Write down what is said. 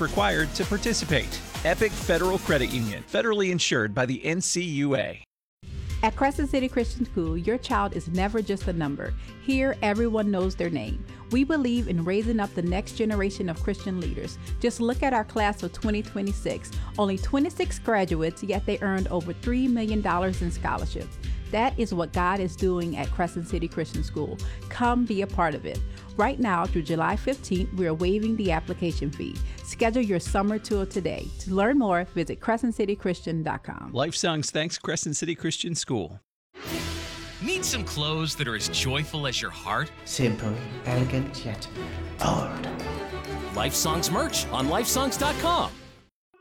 required to participate. Epic Federal Credit Union, federally insured by the NCUA. At Crescent City Christian School, your child is never just a number. Here, everyone knows their name. We believe in raising up the next generation of Christian leaders. Just look at our class of 2026. Only 26 graduates, yet they earned over $3 million in scholarships. That is what God is doing at Crescent City Christian School. Come be a part of it. Right now, through July 15th, we are waiving the application fee. Schedule your summer tour today. To learn more, visit crescentcitychristian.com. Lifesong's thanks Crescent City Christian School. Need some clothes that are as joyful as your heart? Simple, elegant, yet bold. Lifesongs merch on lifesongs.com.